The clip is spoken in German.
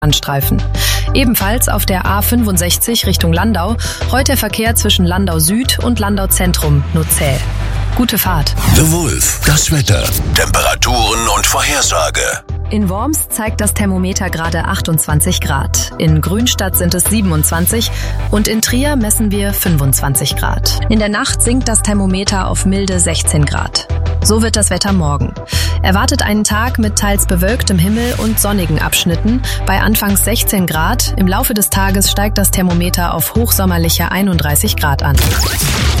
Streifen. Ebenfalls auf der A65 Richtung Landau, heute der Verkehr zwischen Landau Süd und Landau Zentrum nur zäh. Gute Fahrt. The Wolf, das Wetter, Temperaturen und Vorhersage. In Worms zeigt das Thermometer gerade 28 Grad. In Grünstadt sind es 27 und in Trier messen wir 25 Grad. In der Nacht sinkt das Thermometer auf milde 16 Grad. So wird das Wetter morgen. Erwartet einen Tag mit teils bewölktem Himmel und sonnigen Abschnitten bei anfangs 16 Grad. Im Laufe des Tages steigt das Thermometer auf hochsommerliche 31 Grad an.